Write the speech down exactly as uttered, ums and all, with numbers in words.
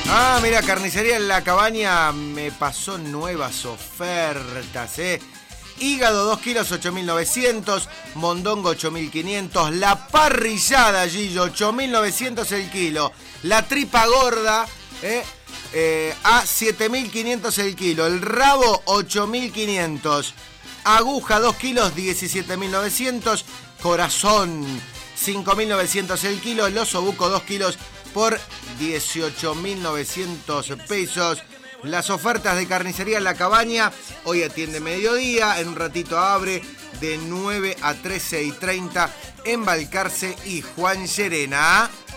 Ah, mira, Carnicería en la Cabaña me pasó nuevas ofertas, ¿eh? Hígado dos kilos, ocho mil novecientos. Mondongo, ocho mil quinientos. La parrillada, Gillo, ocho mil novecientos el kilo. La tripa gorda, ¿eh? Eh, a siete mil quinientos el kilo. El rabo, ocho mil quinientos. Aguja, dos kilos, diecisiete mil novecientos. Corazón, cinco mil novecientos el kilo. El osobuco, dos kilos por dieciocho mil novecientos pesos. Las ofertas de Carnicería en la Cabaña, hoy atiende mediodía, en un ratito abre de nueve a trece y treinta en Balcarce y Juan Llerena.